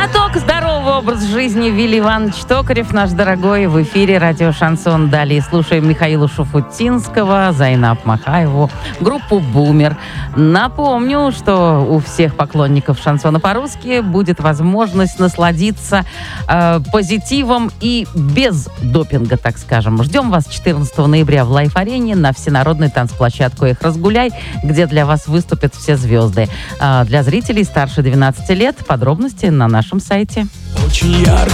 Каток, здоровый образ жизни. Вилли Иванович Токарев, наш дорогой, в эфире радио «Шансон». Далее слушаем Михаила Шуфутинского, Зайнаб Махаеву, группу «Бумер». Напомню, что у всех поклонников шансона по-русски будет возможность насладиться позитивом и без допинга, так скажем. Ждем вас 14 ноября в Лайф-арене на всенародной танцплощадку «Эх, разгуляй», где для вас выступят все звезды. Для зрителей старше 12 лет подробности на нашем сайте. Очень ярко